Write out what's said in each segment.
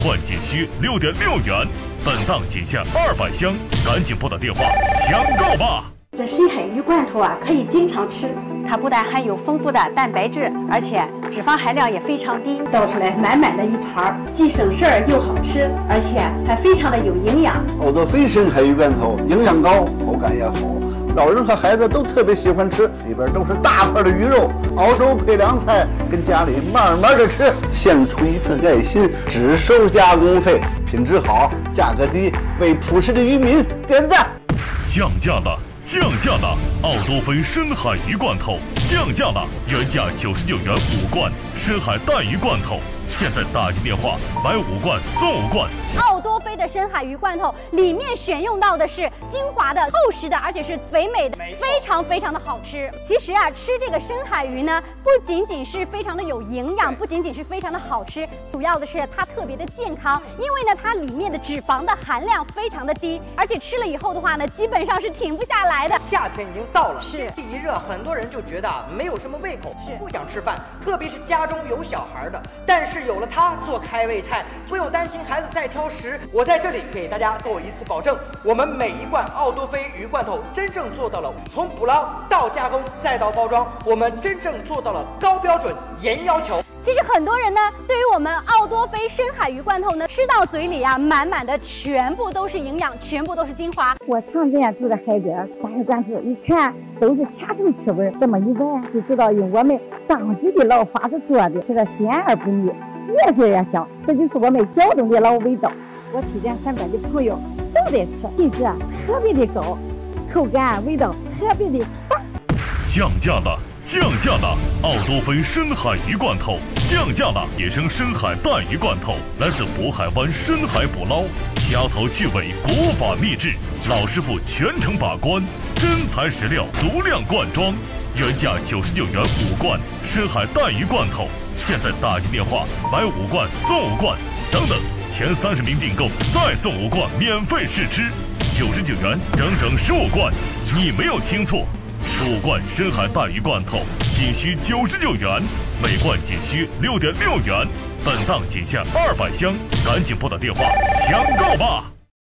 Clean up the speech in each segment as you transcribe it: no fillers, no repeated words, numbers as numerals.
罐仅需6.6元，本档仅限200箱，赶紧拨打电话抢购吧！ 这深海鱼罐头啊，可以经常吃，它不但含有丰富的蛋白质，而且脂肪含量也非常低，倒出来满满的一盘，既省事儿又好吃，而且还非常的有营养。 奥多菲深海鱼罐头营养高，口感也好，老人和孩子都特别喜欢吃，里边都是大块的鱼肉，熬熟配凉菜，跟家里慢慢的吃，献出一份爱心，只收加工费，品质好，价格低，为朴实的渔民点赞。 降价了！降价了！奥多菲深海鱼罐头降价了，原价99元5罐，深海带鱼罐头，现在打进电话买5罐送5罐。 奥多菲的深海鱼罐头里面选用到的是精华的、厚实的，而且是肥美的，非常的好吃。其实啊，吃这个深海鱼呢，不仅仅是非常的有营养，不仅仅是非常的好吃，主要的是它特别的健康，因为呢，它里面的脂肪的含量非常的低，而且吃了以后的话呢，基本上是停不下来的。 夏天已经到了， 是天气一热，很多人就觉得没有什么胃口，不想吃饭，特别是家中有小孩的。但是有了它做开胃菜，不用担心孩子再挑食。我在这里给大家做一次保证，我们每一罐奥多菲鱼罐头真正做到了从捕捞到加工再到包装，我们真正做到了高标准严要求。 其实很多人呢，对于我们奥多菲深海鱼罐头呢，吃到嘴里啊，满满的全部都是营养，全部都是精华。 我常见住在海边，大海罐头一看都是掐头刺味，这么一闻就知道用我们当地的老法子做的，吃的鲜而不腻，越做越香，这就是我们胶东的老味道。我推荐身边的朋友都得吃，品质特别的高，口感味道特别的棒。 降价了！降价了！奥多菲深海鱼罐头降价了！野生深海带鱼罐头来自渤海湾深海捕捞，掐头去尾，国法秘制，老师傅全程把关，真材实料，足量灌装，原价99元5罐，深海带鱼罐头，现在打进电话买5罐送5罐，等等，前30名订购再送5罐免费试吃，99元整整15罐，你没有听错。15罐深海带鱼罐头仅需99元，每罐仅需6.6元，本档仅限200箱，赶紧拨打电话抢购吧！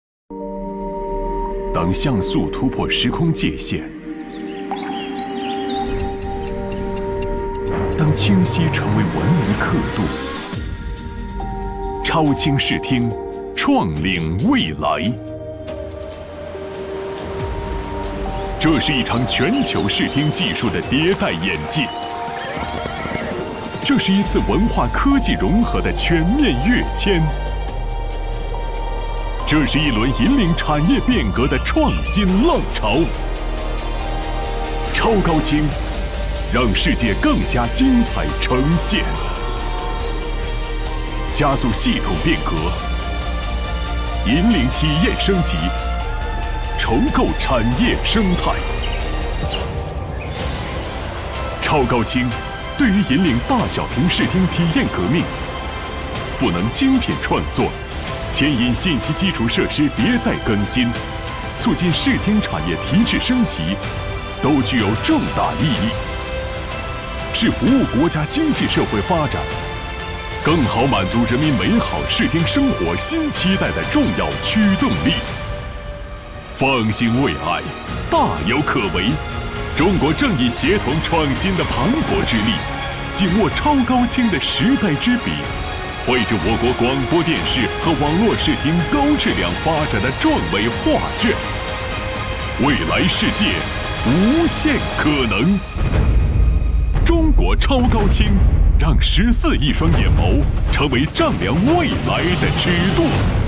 当像素突破时空界限，当清晰成为文明刻度，超清视听，创领未来。这是一场全球视听技术的迭代演进，这是一次文化科技融合的全面跃迁，这是一轮引领产业变革的创新浪潮。超高清，让世界更加精彩呈现，加速系统变革，引领体验升级。重构产业生态，超高清对于引领大小屏视听体验革命，赋能精品创作，牵引信息基础设施迭代更新，促进视听产业提质升级，都具有重大意义，是服务国家经济社会发展，更好满足人民美好视听生活新期待的重要驱动力。放心未来，大有可为。中国正以协同创新的磅礴之力，紧握超高清的时代之笔，绘制我国广播电视和网络视听高质量发展的壮伟画卷。未来世界无限可能。中国超高清，让14亿双眼眸成为丈量未来的尺度。